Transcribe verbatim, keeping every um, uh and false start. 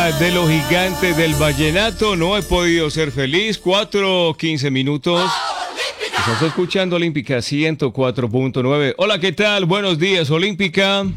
Olímpica de los Gigantes del Vallenato. No he podido ser feliz. cuatro quince minutos. Estás escuchando Olímpica ciento cuatro punto nueve. Hola, ¿qué tal? Buenos días, Olímpica.